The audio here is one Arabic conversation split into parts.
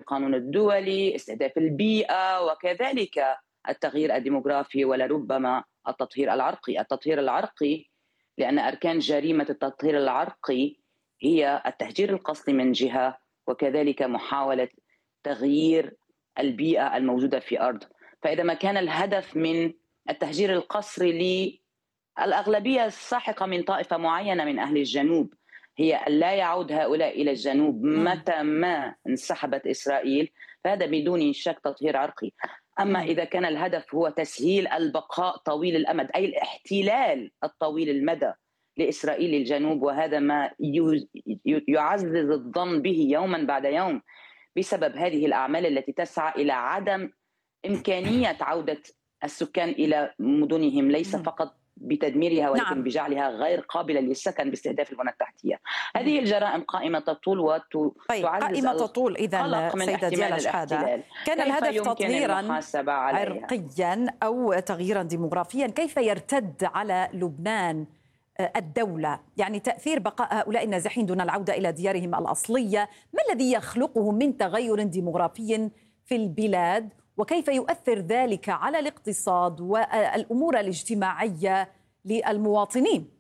القانون الدولي، استهداف البيئة، وكذلك التغيير الديموغرافي ولربما التطهير العرقي. التطهير العرقي لأن أركان جريمة التطهير العرقي هي التهجير القسري من جهة، وكذلك محاولة تغيير البيئة الموجودة في أرض. فإذا ما كان الهدف من التهجير القسري للأغلبية الساحقة من طائفة معينة من أهل الجنوب هي أن لا يعود هؤلاء إلى الجنوب متى ما انسحبت إسرائيل، فهذا بدون شك تطهير عرقي. أما إذا كان الهدف هو تسهيل البقاء طويل الأمد، أي الاحتلال الطويل المدى لإسرائيل الجنوب، وهذا ما يعزز الظن به يوما بعد يوم بسبب هذه الأعمال التي تسعى إلى عدم إمكانية عودة السكان إلى مدنهم، ليس فقط بتدميرها ولكن بجعلها غير قابلة للسكن باستهداف البنى التحتية. هذه الجرائم قائمة تطول وتعزز قائمة تطول. إذا سيدة ديالا شحادة، كان الهدف تطهيرا عرقيا أو تغييرا ديموغرافيا، كيف يرتد على لبنان الدولة؟ يعني تأثير بقاء هؤلاء النازحين دون العودة إلى ديارهم الأصلية، ما الذي يخلقه من تغير ديموغرافي في البلاد؟ وكيف يؤثر ذلك على الاقتصاد والأمور الاجتماعية للمواطنين؟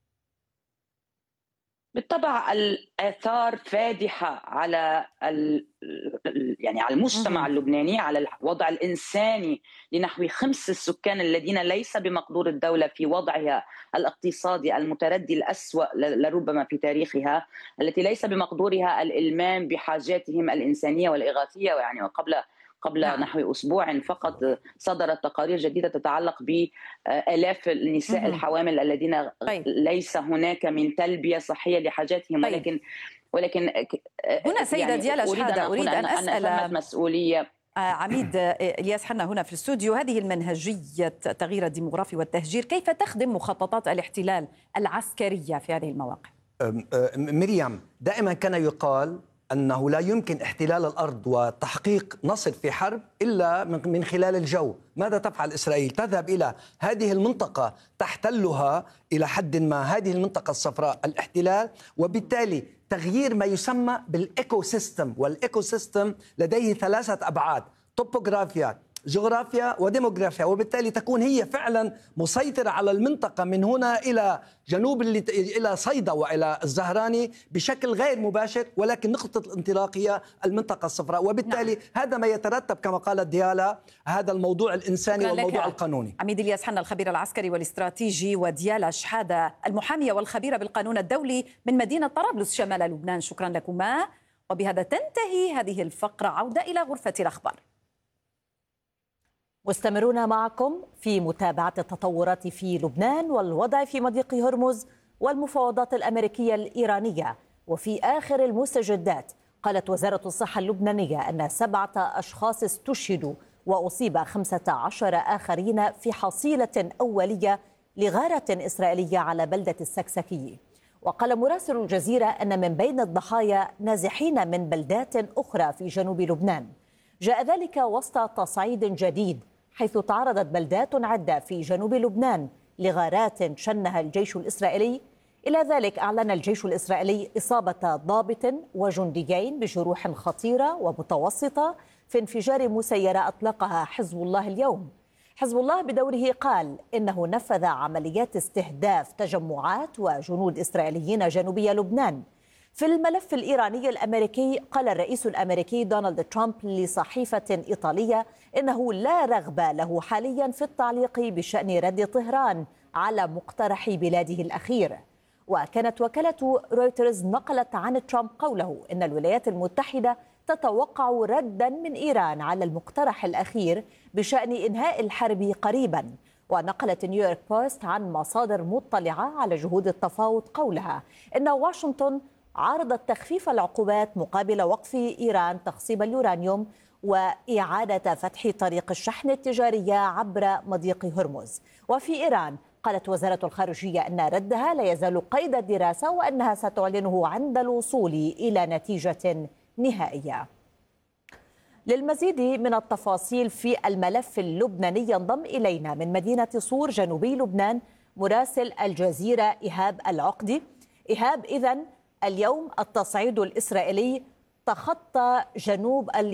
بالطبع الآثار فادحة على يعني على المجتمع اللبناني، على الوضع الإنساني لنحو 5 السكان الذين ليس بمقدور الدولة في وضعها الاقتصادي المتردي الأسوأ لربما في تاريخها، التي ليس بمقدورها الإلمام بحاجاتهم الإنسانية والإغاثية. يعني قبل نحو أسبوع فقط صدرت تقارير جديدة تتعلق بآلاف النساء الحوامل الذين ليس هناك من تلبية صحية لحاجاتهم. ولكن هنا سيدة ديالا شحادة أريد أن أسأل مسؤولية عميد إلياس حنا هنا في الاستوديو، هذه المنهجية التغيير الديموغرافي والتهجير كيف تخدم مخططات الاحتلال العسكرية في هذه المواقع؟ مريم، دائما كان يقال أنه لا يمكن احتلال الأرض وتحقيق نصر في حرب إلا من خلال الجو. ماذا تفعل إسرائيل؟ تذهب إلى هذه المنطقة تحتلها إلى حد ما، هذه المنطقة الصفراء الاحتلال، وبالتالي تغيير ما يسمى بالإيكو سيستم. والإيكو سيستم لديه 3 أبعاد: توبوغرافيا، جغرافيا، وديموغرافيا، وبالتالي تكون هي فعلا مسيطرة على المنطقة من هنا إلى جنوب إلى صيدا وإلى الزهراني بشكل غير مباشر، ولكن نقطة الانطلاق هي المنطقة الصفراء. وبالتالي هذا ما يترتب كما قالت ديالا، هذا الموضوع الإنساني والموضوع القانوني. عميد إلياس حنا الخبير العسكري والاستراتيجي، وديالا شحادة المحامية والخبيرة بالقانون الدولي من مدينة طرابلس شمال لبنان، شكرا لكما. وبهذا تنتهي هذه الفقرة، عودة إلى غرفة الأخبار. مستمرون معكم في متابعة التطورات في لبنان والوضع في مضيق هرمز والمفاوضات الأمريكية الإيرانية. وفي آخر المستجدات قالت وزارة الصحة اللبنانية أن 7 أشخاص استشهدوا وأصيب 15 آخرين في حصيلة أولية لغارة إسرائيلية على بلدة السكسكي. وقال مراسل الجزيرة أن من بين الضحايا نازحين من بلدات أخرى في جنوب لبنان. جاء ذلك وسط تصعيد جديد، حيث تعرضت بلدات عدة في جنوب لبنان لغارات شنها الجيش الإسرائيلي. إلى ذلك أعلن الجيش الإسرائيلي إصابة ضابط وجنديين بجروح خطيرة ومتوسطة في انفجار مسيرة أطلقها حزب الله اليوم. حزب الله بدوره قال إنه نفذ عمليات استهداف تجمعات وجنود إسرائيليين جنوبي لبنان. في الملف الإيراني الأمريكي قال الرئيس الأمريكي دونالد ترامب لصحيفة إيطالية إنه لا رغبة له حاليا في التعليق بشأن رد طهران على مقترح بلاده الأخير. وكانت وكالة رويترز نقلت عن ترامب قوله إن الولايات المتحدة تتوقع ردا من إيران على المقترح الأخير بشأن إنهاء الحرب قريبا. ونقلت نيويورك بوست عن مصادر مطلعة على جهود التفاوض قولها إن واشنطن عارضت تخفيف العقوبات مقابل وقف إيران تخصيب اليورانيوم وإعادة فتح طريق الشحن التجارية عبر مضيق هرمز. وفي إيران قالت وزارة الخارجية أن ردها لا يزال قيد الدراسة وأنها ستعلنه عند الوصول إلى نتيجة نهائية. للمزيد من التفاصيل في الملف اللبناني ينضم إلينا من مدينة صور جنوبي لبنان مراسل الجزيرة إيهاب العقدي. إيهاب، إذن اليوم التصعيد الإسرائيلي تخطى جنوب